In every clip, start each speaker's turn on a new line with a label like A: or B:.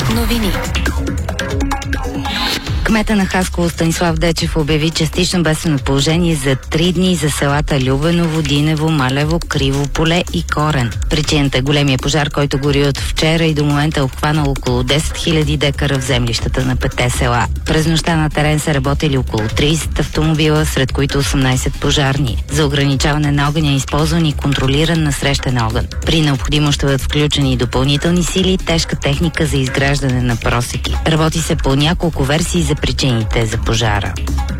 A: Новини. Кмета на Хасково Станислав Дечев обяви частично бедствено положение за 3 дни за селата Любеново, Динево, Малево, Криво поле и Корен. Причината е големия пожар, който гори от вчера и до момента е обхванал около 10 000 декара в землищата на 5 села. През нощта на терен са работили около 30 автомобила, сред които 18 пожарни. За ограничаване на огъня е използван и контролиран насрещен огън. При необходимост ще бъдат включени и допълнителни сили и тежка техника за изграждане на просеки. Работи се по няколко версии за причините за пожара.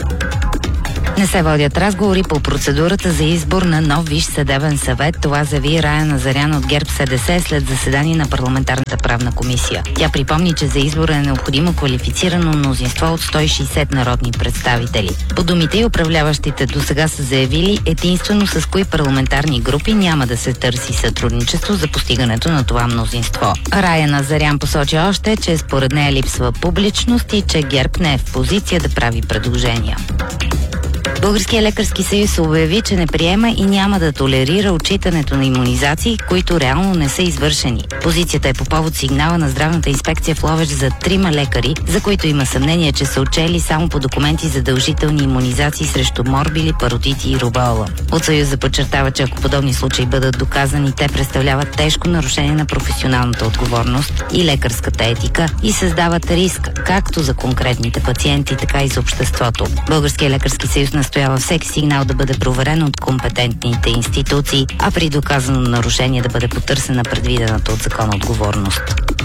A: Не се водят разговори по процедурата за избор на нов Висш съдебен съвет. Това заяви Рая Назарян от ГЕРБ-СДС след заседание на парламентарната правна комисия. Тя припомни, че за избора е необходимо квалифицирано мнозинство от 160 народни представители. По думите и управляващите досега са заявили единствено с кои парламентарни групи няма да се търси сътрудничество за постигането на това мнозинство. Рая Назарян посочи още, че според нея липсва публичност и че ГЕРБ не е в позиция да прави предложения. Българския лекарски съюз обяви, че не приема и няма да толерира отчитането на имунизации, които реално не са извършени. Позицията е по повод сигнала на здравната инспекция в Ловеч за 3 лекари, за които има съмнение, че са отчели само по документи задължителни имунизации срещу морбили, паротити и рубеола. От Съюза подчертава, че ако подобни случаи бъдат доказани, те представляват тежко нарушение на професионалната отговорност и лекарската етика и създават риск както за конкретните пациенти, така и за обществото. Българския лекарски съюз настоява всеки сигнал да бъде проверен от компетентните институции, а при доказано нарушение да бъде потърсена предвидената от закона отговорност.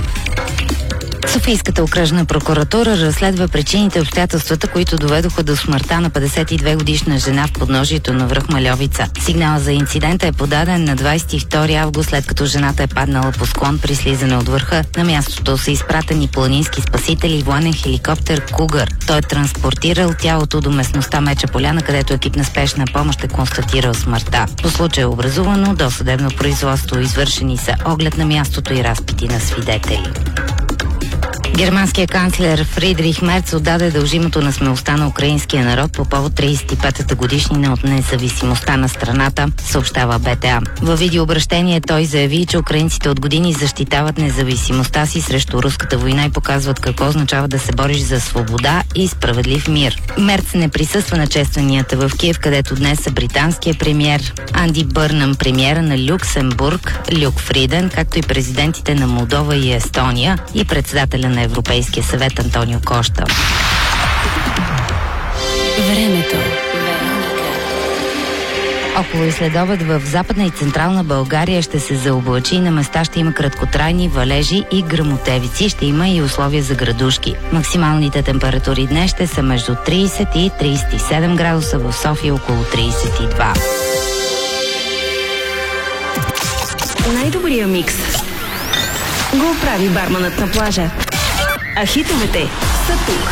A: Софийската окръжна прокуратура разследва причините и обстоятелствата, които доведоха до смъртта на 52-годишна жена в подножието на връх Мальовица. Сигнал за инцидента е подаден на 22 август, след като жената е паднала по склон при слизане от върха. На мястото са изпратени планински спасители и военен хеликоптер Кугър. Той е транспортирал тялото до местността Меча поляна, където екип на спешна помощ е констатирал смъртта. По случая е образувано досъдебно производство, извършени са оглед на мястото и разпити на свидетели. Германският канцлер Фридрих Мерц отдаде дължимото на смелостта на украинския народ по повод 35-та годишнина от независимостта на страната, съобщава БТА. Във видеообращение той заяви, че украинците от години защитават независимостта си срещу руската война и показват какво означава да се бориш за свобода и справедлив мир. Мерц не присъства на честванията в Киев, където днес са британския премиер Анди Бърнъм, премиера на Люксембург Люк Фриден, както и президентите на Молдова и Естония и председателя на Европейския съвет Антонио Кошта. Времето. Около и следобед в Западна и Централна България ще се заоблачи и на места ще има краткотрайни валежи и гръмотевици. Ще има и условия за градушки. Максималните температури днес ще са между 30 и 37 градуса, в София около 32.
B: Най-добрия микс го прави барманът на плажа. А хитовете са тук.